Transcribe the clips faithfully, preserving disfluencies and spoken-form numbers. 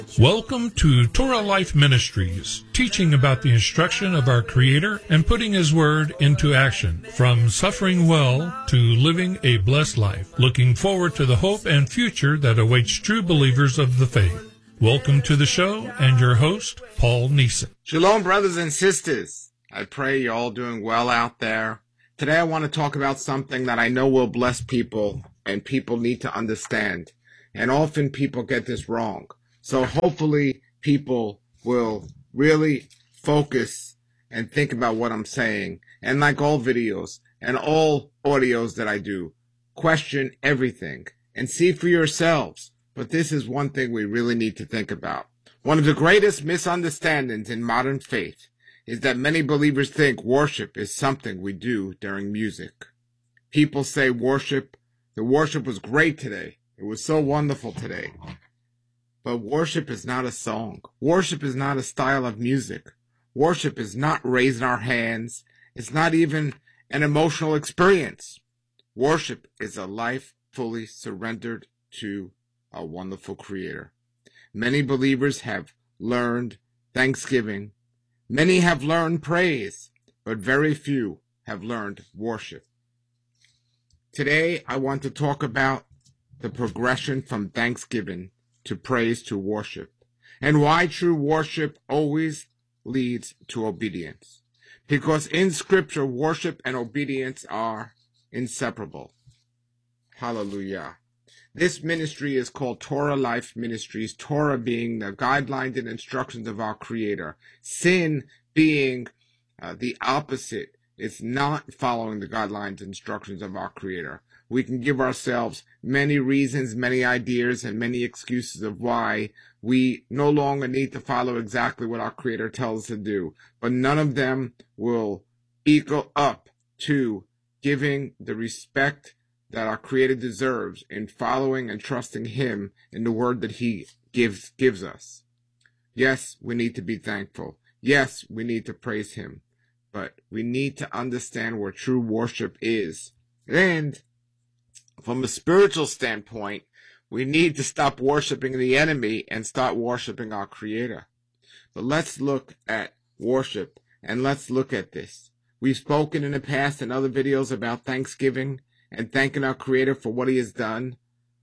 Welcome to Torah Life Ministries, teaching about the instruction of our Creator and putting His Word into action, from suffering well to living a blessed life, looking forward to the hope and future that awaits true believers of the faith. Welcome to the show, and your host, Paul Neeson. Shalom, brothers and sisters. I pray you're all doing well out there. Today I want to talk about something that I know will bless people, and people need to understand. And often people get this wrong. So hopefully people will really focus and think about what I'm saying. And like all videos and all audios that I do, question everything and see for yourselves. But this is one thing we really need to think about. One of the greatest misunderstandings in modern faith is that many believers think worship is something we do during music. People say worship, the worship was great today. It was so wonderful today. But worship is not a song. Worship is not a style of music. Worship is not raising our hands. It's not even an emotional experience. Worship is a life fully surrendered to a wonderful Creator. Many believers have learned thanksgiving. Many have learned praise, but very few have learned worship. Today, I want to talk about the progression from thanksgiving to praise to worship, and why true worship always leads to obedience. Because in Scripture, worship and obedience are inseparable. Hallelujah. This ministry is called Torah Life Ministries, Torah being the guidelines and instructions of our Creator, sin being uh, the opposite. It's not following the guidelines and instructions of our Creator. We can give ourselves many reasons, many ideas, and many excuses of why we no longer need to follow exactly what our Creator tells us to do. But none of them will equal up to giving the respect that our Creator deserves in following and trusting Him in the word that He gives, gives us. Yes, we need to be thankful. Yes, we need to praise Him. But we need to understand what true worship is. And from a spiritual standpoint, we need to stop worshiping the enemy and start worshiping our Creator. But let's look at worship, and let's look at this. We've spoken in the past in other videos about thanksgiving and thanking our Creator for what He has done.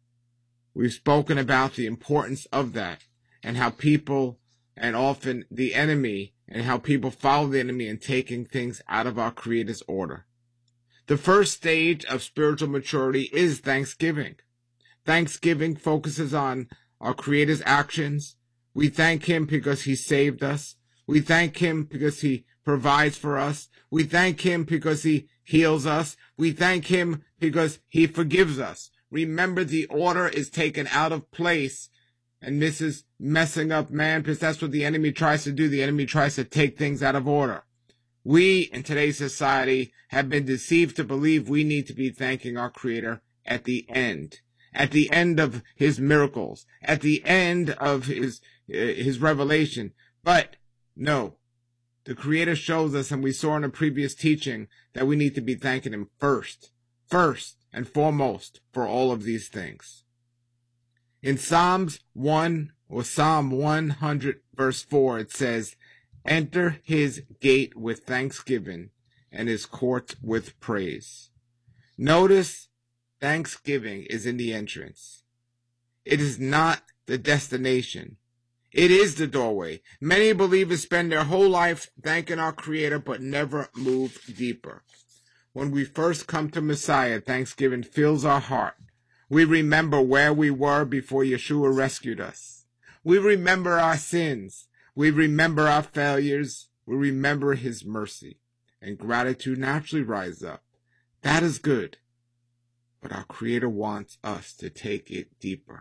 We've spoken about the importance of that and how people, and often the enemy, and how people follow the enemy in taking things out of our Creator's order. The first stage of spiritual maturity is thanksgiving. Thanksgiving focuses on our Creator's actions. We thank Him because He saved us. We thank Him because He provides for us. We thank Him because He heals us. We thank Him because He forgives us. Remember, the order is taken out of place, and this is messing up man, because that's what the enemy tries to do. The enemy tries to take things out of order. We, in today's society, have been deceived to believe we need to be thanking our Creator at the end. At the end of His miracles. At the end of His, uh, His revelation. But, no. The Creator shows us, and we saw in a previous teaching, that we need to be thanking Him first. First and foremost for all of these things. In Psalms one, or Psalm one hundred, verse four, it says, "Enter His gate with thanksgiving and His court with praise." Notice, thanksgiving is in the entrance. It is not the destination. It is the doorway. Many believers spend their whole life thanking our Creator, but never move deeper. When we first come to Messiah, thanksgiving fills our heart. We remember where we were before Yeshua rescued us. We remember our sins. We remember our failures. We remember His mercy. And gratitude naturally rises up. That is good. But our Creator wants us to take it deeper.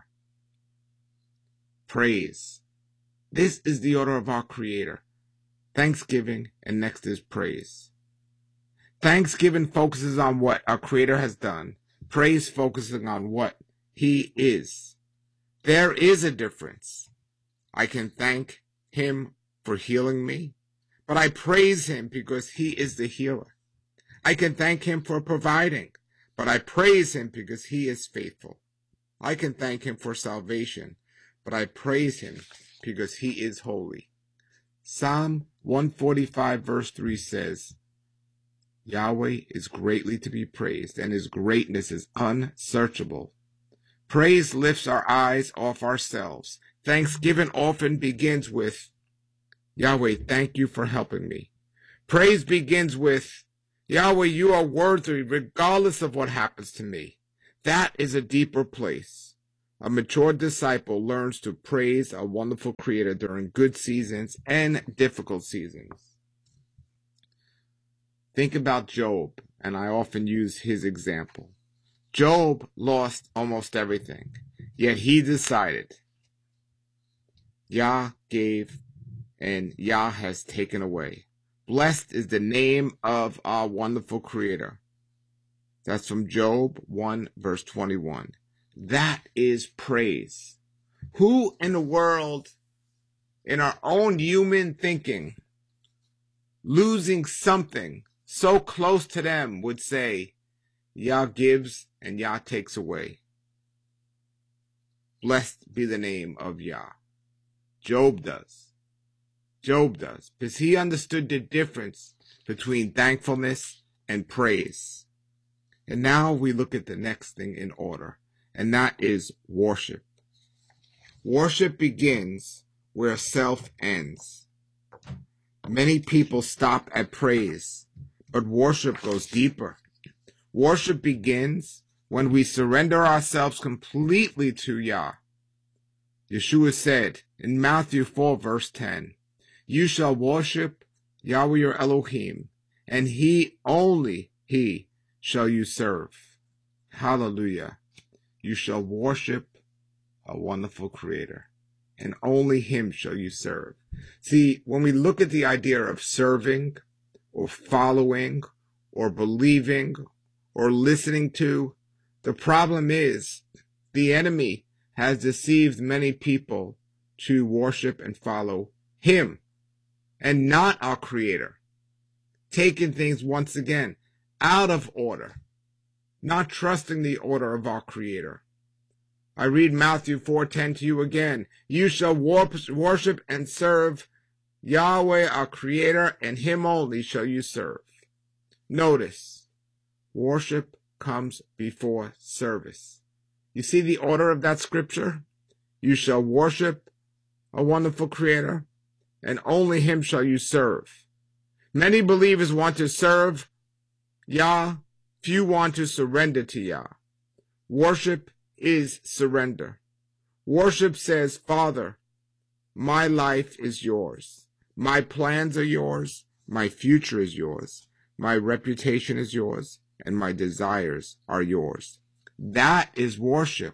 Praise. This is the order of our Creator. Thanksgiving, and next is praise. Thanksgiving focuses on what our Creator has done. Praise focusing on what He is. There is a difference. I can thank Him for healing me, but I praise Him because He is the healer. I can thank Him for providing, but I praise Him because He is faithful. I can thank Him for salvation, but I praise Him because he is holy. Psalm one forty-five verse three says, Yahweh is greatly to be praised, and his greatness is unsearchable. Praise lifts our eyes off ourselves. Thanksgiving often begins with, Yahweh, thank you for helping me. Praise begins with, Yahweh, you are worthy regardless of what happens to me. That is a deeper place. A mature disciple learns to praise a wonderful Creator during good seasons and difficult seasons. Think about Job, and I often use his example. Job lost almost everything, yet he decided, Yah gave and Yah has taken away. Blessed is the name of our wonderful Creator. That's from Job one verse twenty-one. That is praise. Who in the world, in our own human thinking, losing something so close to them would say, Yah gives and Yah takes away. Blessed be the name of Yah. Job does. Job does, because he understood the difference between thankfulness and praise. And now we look at the next thing in order, and that is worship. Worship begins where self ends. Many people stop at praise, but worship goes deeper. Worship begins when we surrender ourselves completely to Yah. Yeshua said in Matthew four verse ten, you shall worship Yahweh your Elohim, and he, only he, shall you serve. Hallelujah. You shall worship a wonderful Creator, and only him shall you serve. See, when we look at the idea of serving, or following, or believing, or listening to, the problem is the enemy has deceived many people to worship and follow him, and not our Creator, taking things once again out of order, not trusting the order of our Creator. I read Matthew four ten to you again. You shall worship and serve Yahweh our Creator, and him only shall you serve. Notice, worship comes before service. You see the order of that scripture? You shall worship a wonderful Creator, and only him shall you serve. Many believers want to serve Yah, few want to surrender to Yah. Worship is surrender. Worship says, Father, my life is yours. My plans are yours. My future is yours. My reputation is yours. And my desires are yours. That is worship.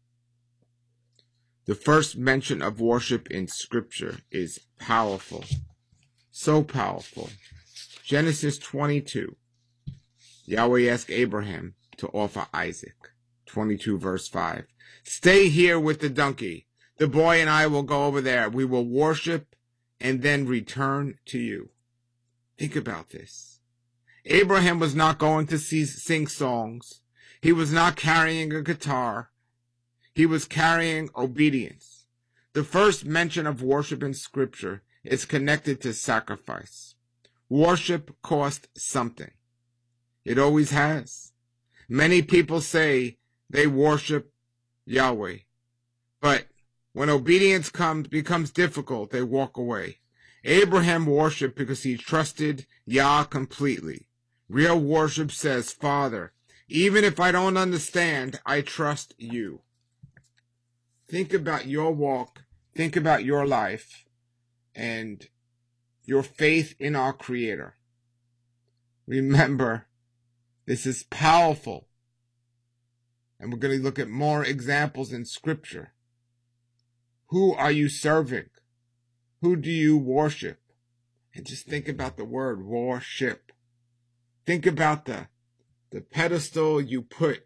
The first mention of worship in Scripture is powerful. So powerful. Genesis twenty-two. Yahweh asked Abraham to offer Isaac. twenty-two verse five. Stay here with the donkey. The boy and I will go over there. We will worship and then return to you. Think about this. Abraham was not going to see, sing songs. He was not carrying a guitar. He was carrying obedience. The first mention of worship in Scripture is connected to sacrifice. Worship cost something. It always has. Many people say they worship Yahweh, but when obedience comes becomes difficult, they walk away. Abraham worshiped because he trusted Yah completely. Real worship says, Father, even if I don't understand, I trust you. Think about your walk, think about your life, and your faith in our Creator. Remember, this is powerful. And we're going to look at more examples in Scripture. Who are you serving? Who do you worship? And just think about the word worship. Think about the, the pedestal you put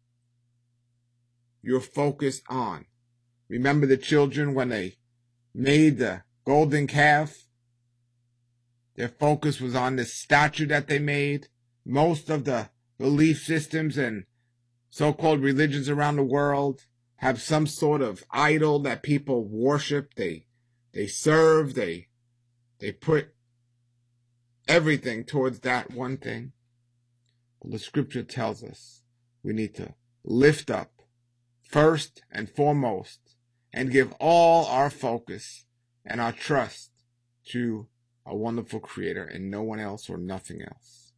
your focus on. Remember the children when they made the golden calf? Their focus was on the statue that they made. Most of the belief systems and so-called religions around the world have some sort of idol that people worship. They They serve, they, they put everything towards that one thing. Well, the scripture tells us we need to lift up first and foremost and give all our focus and our trust to a wonderful Creator and no one else or nothing else.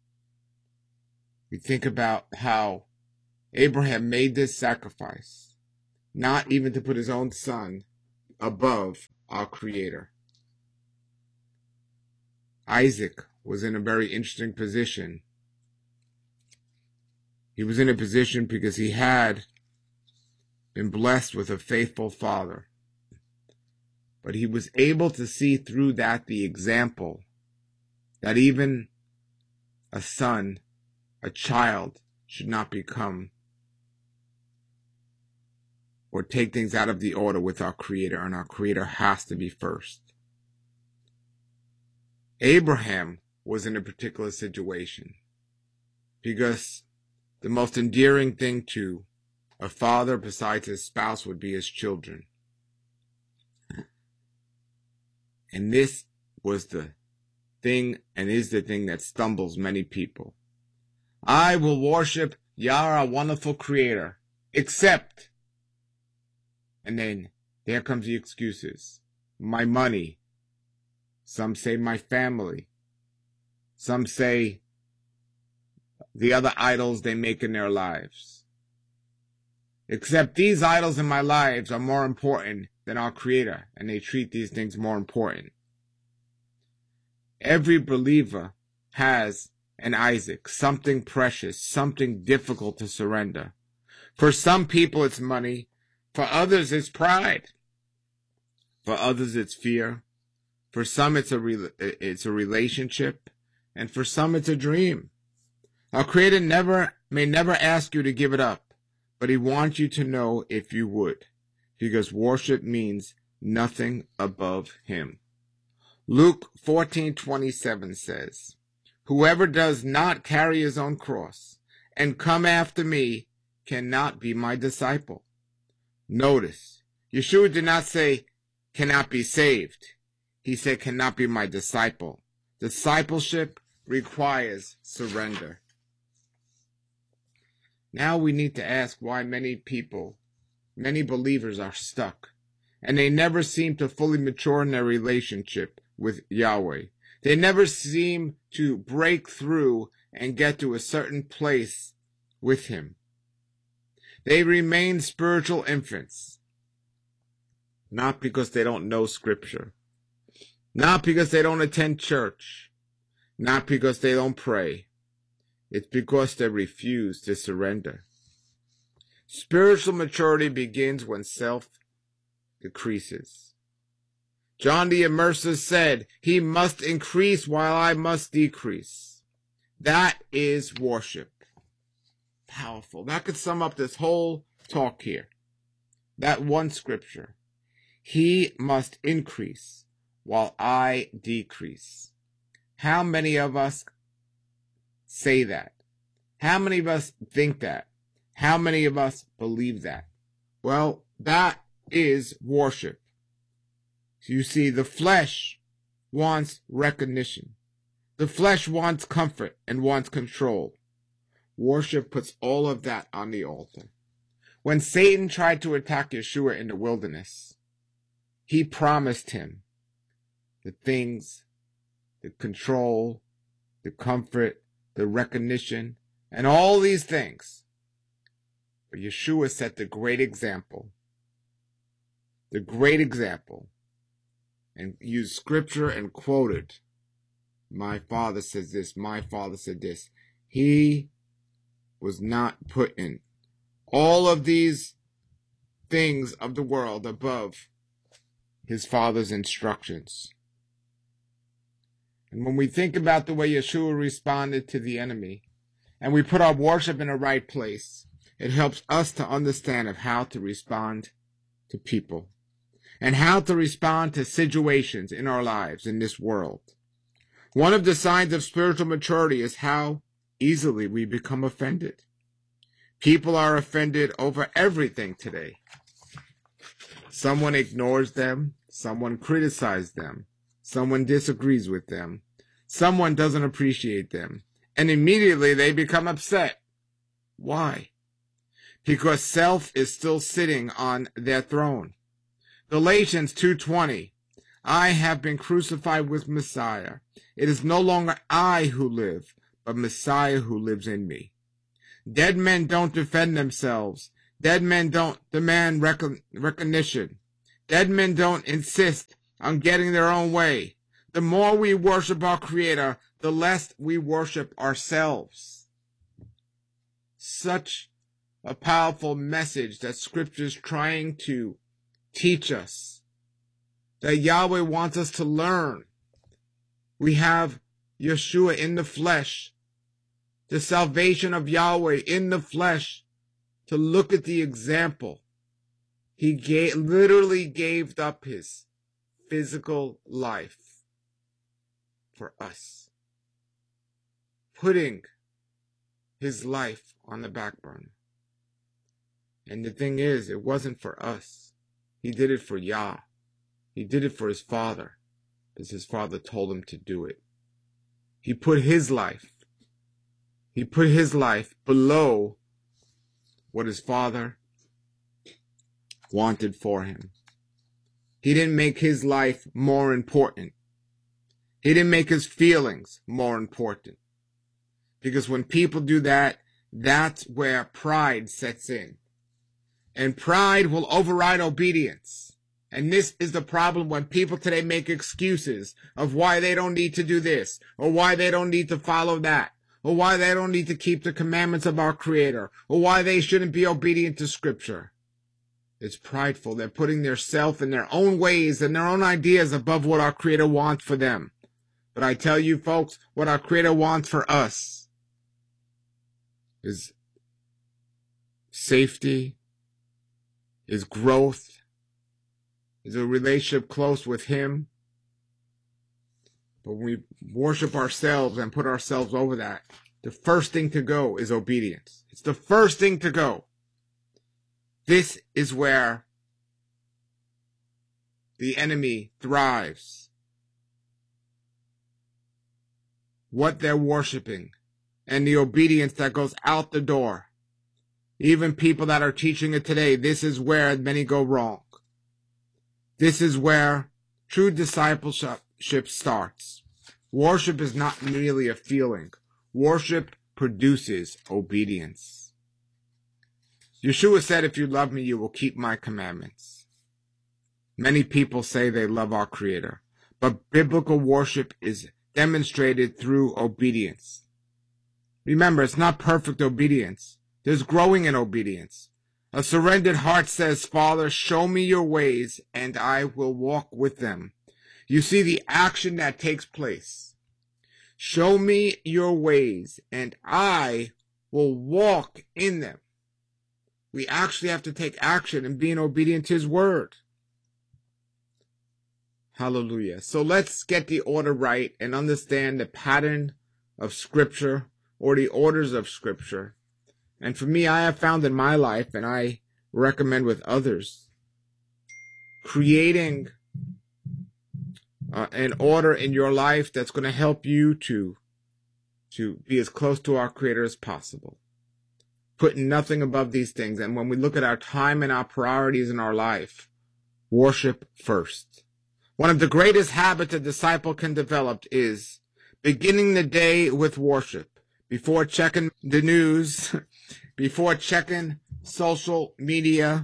We think about how Abraham made this sacrifice, not even to put his own son above our Creator. Isaac was in a very interesting position. He was in a position because he had been blessed with a faithful father. But he was able to see through that the example that even a son, a child, should not become or take things out of the order with our Creator, and our Creator has to be first. Abraham was in a particular situation because the most endearing thing to a father besides his spouse would be his children. And this was the thing and is the thing that stumbles many people. I will worship Yah, wonderful Creator, except, and then there comes the excuses. My money. Some say my family. Some say the other idols they make in their lives. Except these idols in my lives are more important than our Creator, and they treat these things more important. Every believer has an Isaac, something precious, something difficult to surrender. For some people it's money, for others it's pride, for others it's fear, for some it's a re- it's a relationship, and for some it's a dream. Our Creator never may never ask you to give it up, but He wants you to know if you would, because worship means nothing above Him. Luke fourteen twenty-seven says, whoever does not carry his own cross and come after me cannot be my disciple. Notice, Yeshua did not say cannot be saved. He said cannot be my disciple. Discipleship requires surrender. Now we need to ask why many people, many believers are stuck, and they never seem to fully mature in their relationship with Yahweh. They never seem to break through and get to a certain place with Him. They remain spiritual infants, not because they don't know Scripture, not because they don't attend church, not because they don't pray. It's because they refuse to surrender. Spiritual maturity begins when self decreases. John the Immerser said, he must increase while I must decrease. That is worship. Powerful. That could sum up this whole talk here. That one scripture. He must increase while I decrease. How many of us say that? How many of us think that? How many of us believe that? Well, that is worship. You see, the flesh wants recognition. The flesh wants comfort and wants control. Worship puts all of that on the altar. When Satan tried to attack Yeshua in the wilderness, he promised him the things, the control, the comfort, the recognition, and all these things. But Yeshua set the great example. The great example. And used scripture and quoted, my father says this, my father said this. He was not putting all of these things of the world above his father's instructions. And when we think about the way Yeshua responded to the enemy, and we put our worship in the right place, it helps us to understand of how to respond to people. And how to respond to situations in our lives in this world. One of the signs of spiritual maturity is how easily we become offended. People are offended over everything today. Someone ignores them. someone criticizes them, someone disagrees with them, someone doesn't appreciate them, and immediately they become upset. Why? Because self is still sitting on their throne. Galatians two twenty, I have been crucified with Messiah. It is no longer I who live, but Messiah who lives in me. Dead men don't defend themselves. Dead men don't demand rec- recognition. Dead men don't insist on getting their own way. The more we worship our Creator, the less we worship ourselves. Such a powerful message that Scripture is trying to teach us, that Yahweh wants us to learn. We have Yeshua in the flesh, the salvation of Yahweh in the flesh, to look at the example. He gave, literally gave up his physical life for us, putting his life on the back burner. And the thing is, it wasn't for us. He did it for Yah. He did it for his Father, because his Father told him to do it. He put his life, he put his life below what his Father wanted for him. He didn't make his life more important. He didn't make his feelings more important. Because when people do that, that's where pride sets in. And pride will override obedience. And this is the problem when people today make excuses of why they don't need to do this, or why they don't need to follow that, or why they don't need to keep the commandments of our Creator, or why they shouldn't be obedient to Scripture. It's prideful. They're putting their self and their own ways and their own ideas above what our Creator wants for them. But I tell you folks, what our Creator wants for us is safety, is growth, is a relationship close with Him. But when we worship ourselves and put ourselves over that, the first thing to go is obedience. It's the first thing to go. This is where the enemy thrives. What they're worshiping and the obedience that goes out the door. Even people that are teaching it today, this is where many go wrong. This is where true discipleship starts. Worship is not merely a feeling. Worship produces obedience. Yeshua said, if you love me, you will keep my commandments. Many people say they love our Creator, but biblical worship is demonstrated through obedience. Remember, it's not perfect obedience. There's growing in obedience. A surrendered heart says, Father, show me your ways, and I will walk with them. You see the action that takes place. Show me your ways, and I will walk in them. We actually have to take action in being obedient to His word. Hallelujah. So let's get the order right and understand the pattern of Scripture, or the orders of Scripture. And for me, I have found in my life, and I recommend with others, creating uh, an order in your life that's going to help you to, to be as close to our Creator as possible. Putting nothing above these things. And when we look at our time and our priorities in our life, worship first. One of the greatest habits a disciple can develop is beginning the day with worship. Before checking the news, before checking social media,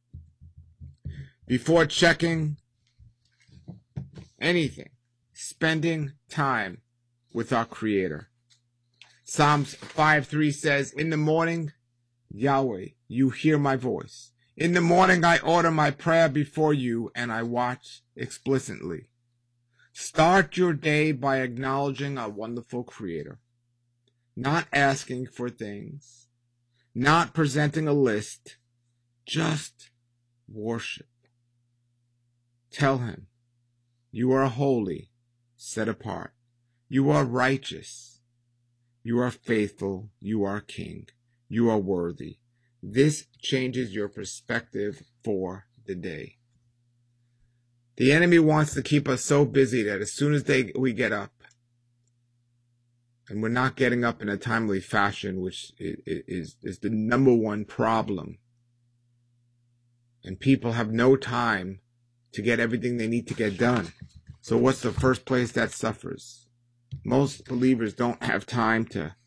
before checking anything, spending time with our Creator. Psalms five three says, in the morning, Yahweh, you hear my voice. In the morning, I order my prayer before you, and I watch explicitly. Start your day by acknowledging our wonderful Creator. Not asking for things, not presenting a list, just worship. Tell Him, you are holy, set apart. You are righteous. You are faithful. You are King. You are worthy. This changes your perspective for the day. The enemy wants to keep us so busy that as soon as they we get up, and we're not getting up in a timely fashion, which is, is, is the number one problem. And people have no time to get everything they need to get done. So what's the first place that suffers? Most believers don't have time to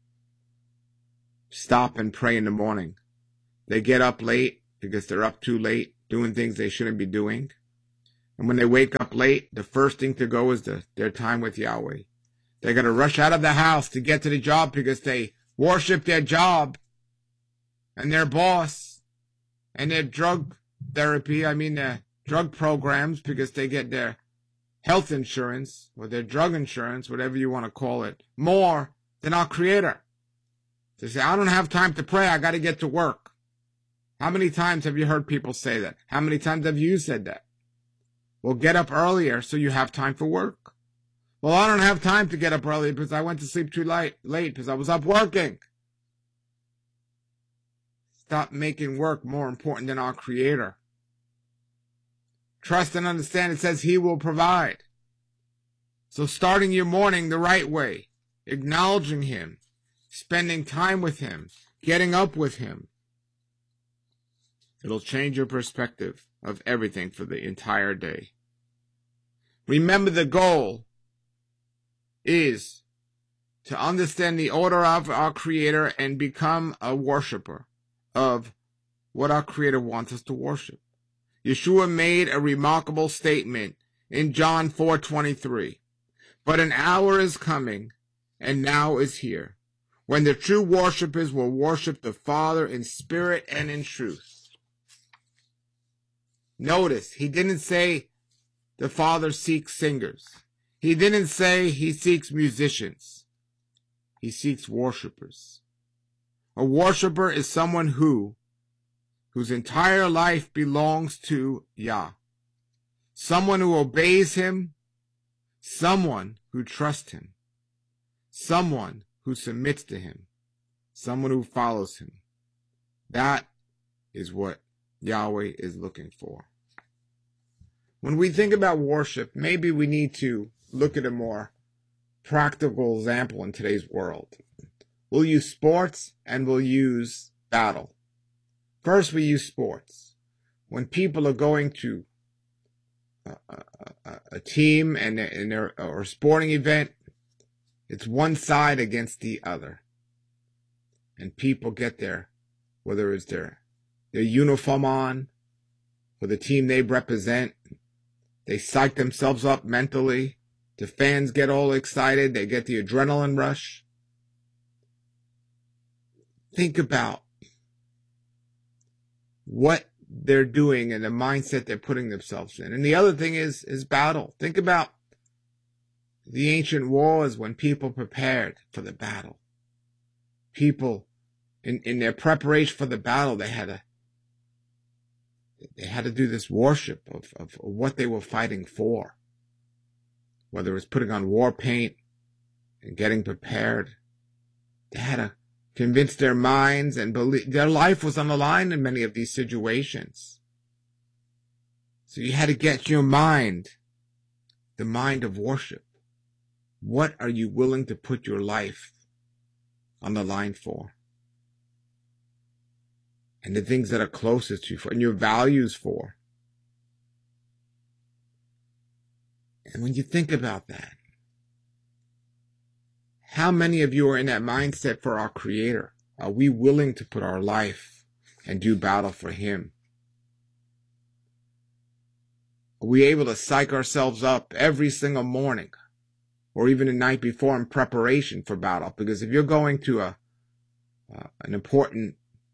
stop and pray in the morning. They get up late because they're up too late, doing things they shouldn't be doing. And when they wake up late, the first thing to go is the, their time with Yahweh. They're going to rush out of the house to get to the job because they worship their job and their boss and their drug therapy, I mean their drug programs, because they get their health insurance or their drug insurance, whatever you want to call it, more than our Creator. They say, I don't have time to pray, I got to get to work. How many times have you heard people say that? How many times have you said that? Well, get up earlier so you have time for work. Well, I don't have time to get up early because I went to sleep too late, late because I was up working. Stop making work more important than our Creator. Trust and understand it says He will provide. So starting your morning the right way, acknowledging Him, spending time with Him, getting up with Him, it'll change your perspective of everything for the entire day. Remember, the goal is to understand the order of our Creator and become a worshiper of what our Creator wants us to worship. Yeshua made a remarkable statement in John four twenty-three. But an hour is coming, and now is here, when the true worshipers will worship the Father in spirit and in truth. Notice, he didn't say the Father seeks singers. He didn't say he seeks musicians. He seeks worshipers. A worshiper is someone who, whose entire life belongs to Yah. Someone who obeys Him. Someone who trusts Him. Someone who submits to Him. Someone who follows Him. That is what Yahweh is looking for. When we think about worship, maybe we need to look at a more practical example in today's world. We'll use sports and we'll use battle. First, we use sports. When people are going to a, a, a team and, and or a sporting event, it's one side against the other. And people get their, whether it's their, their uniform on, for the team they represent, they psych themselves up mentally. The fans get all excited. They get the adrenaline rush. Think about what they're doing and the mindset they're putting themselves in. And the other thing is, is battle. Think about the ancient wars when people prepared for the battle. People, in, in their preparation for the battle, they had to, they had to do this worship of, of what they were fighting for. Whether it was putting on war paint and getting prepared. They had to convince their minds and believe their life was on the line in many of these situations. So you had to get your mind, the mind of worship. What are you willing to put your life on the line for? And the things that are closest to you for, and your values for. And when you think about that, how many of you are in that mindset for our Creator? Are we willing to put our life and do battle for Him? Are we able to psych ourselves up every single morning or even the night before in preparation for battle? Because if you're going to a uh, an important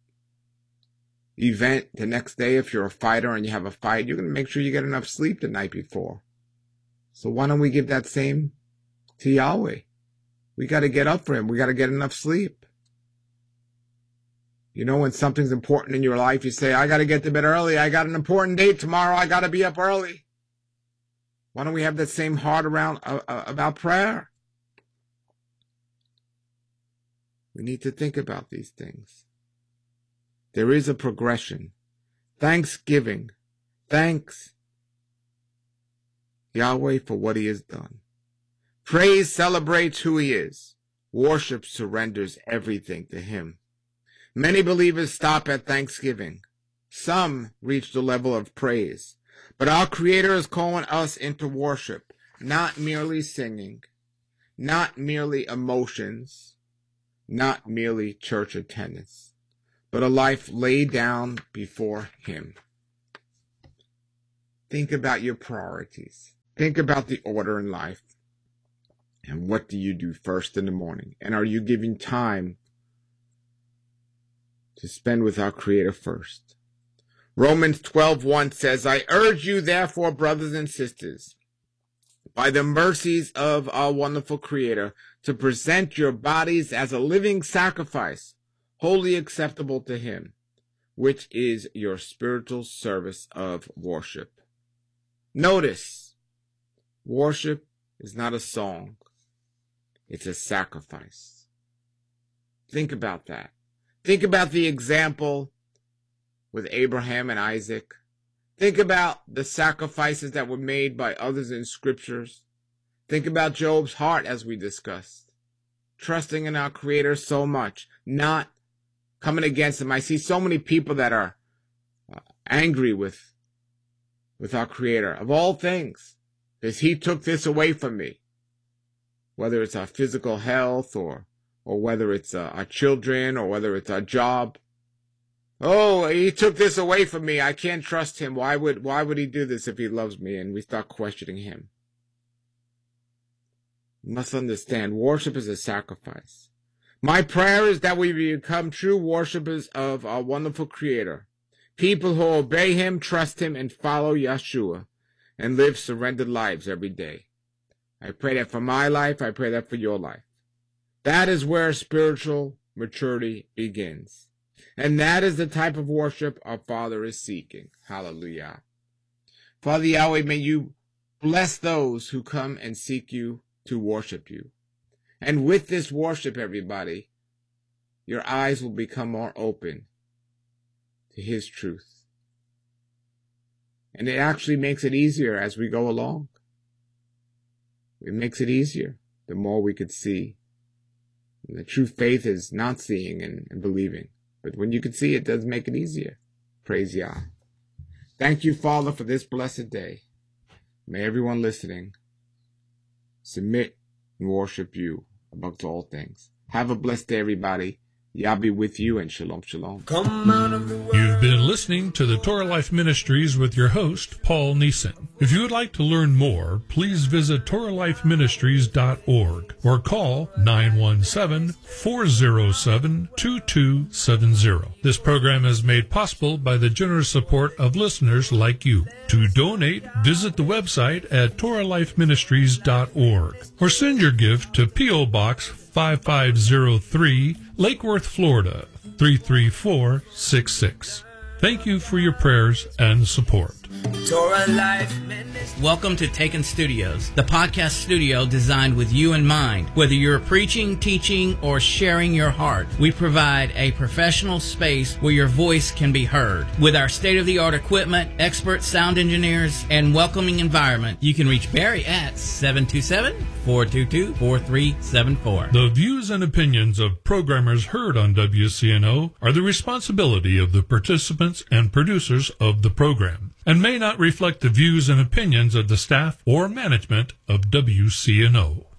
event the next day, if you're a fighter and you have a fight, you're going to make sure you get enough sleep the night before. So why don't we give that same to Yahweh? We got to get up for Him. We got to get enough sleep. You know, when something's important in your life, you say, I got to get to bed early. I got an important date tomorrow. I got to be up early. Why don't we have that same heart around uh, uh, about prayer? We need to think about these things. There is a progression. Thanksgiving. Thanks Yahweh for what he has done. Praise celebrates who he is. Worship surrenders everything to him. Many believers stop at thanksgiving. Some reach the level of praise. But our Creator is calling us into worship, not merely singing, not merely emotions, not merely church attendance, but a life laid down before him. Think about your priorities. Think about the order in life. And what do you do first in the morning? And are you giving time to spend with our Creator first? Romans twelve one says, I urge you therefore, brothers and sisters, by the mercies of our wonderful Creator, to present your bodies as a living sacrifice, wholly acceptable to him, which is your spiritual service of worship. Notice, worship is not a song. It's a sacrifice. Think about that. Think about the example with Abraham and Isaac. Think about the sacrifices that were made by others in scriptures. Think about Job's heart, as we discussed. Trusting in our Creator so much, not coming against him. I see so many people that are uh, angry with, with our Creator, of all things, because he took this away from me. Whether it's our physical health, or or whether it's uh, our children, or whether it's our job. Oh, he took this away from me. I can't trust him. Why would why would he do this if he loves me? And we start questioning him. You must understand, worship is a sacrifice. My prayer is that we become true worshipers of our wonderful Creator. People who obey him, trust him, and follow Yeshua, and live surrendered lives every day. I pray that for my life. I pray that for your life. That is where spiritual maturity begins. And that is the type of worship our Father is seeking. Hallelujah. Father Yahweh, may you bless those who come and seek you to worship you. And with this worship, everybody, your eyes will become more open to his truth. And it actually makes it easier as we go along. It makes it easier the more we could see. And the true faith is not seeing and, and believing. But when you can see, it does make it easier. Praise Yah. Thank you, Father, for this blessed day. May everyone listening submit and worship you above all things. Have a blessed day, everybody. Yah be with you, and shalom, shalom. Come out of the world. You've been listening to the Torah Life Ministries with your host, Paul Neeson. If you would like to learn more, please visit Torah Life Ministries dot org or call nine one seven, four zero seven, two two seven zero. This program is made possible by the generous support of listeners like you. To donate, visit the website at Torah Life Ministries dot org or send your gift to P O Box five five zero three, Lake Worth, Florida, three three four six six. Thank you for your prayers and support. Torah Life Ministries. Welcome to Taken Studios, the podcast studio designed with you in mind. Whether you're preaching, teaching, or sharing your heart, we provide a professional space where your voice can be heard. With our state-of-the-art equipment, expert sound engineers, and welcoming environment, you can reach Barry at seven two seven, four two two, four three seven four. The views and opinions of programmers heard on W C N O are the responsibility of the participants and producers of the program, and may not reflect the views and opinions of the staff or management of W C N O.